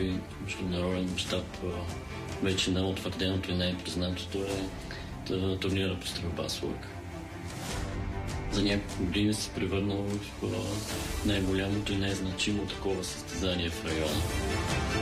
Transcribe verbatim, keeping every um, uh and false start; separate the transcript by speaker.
Speaker 1: би международен мащаб вече не е утвърденото и не е признатото е турнира по стрелба с лък. За няколко години се превърнал в най-голямото и най-значимо такова състезание в района.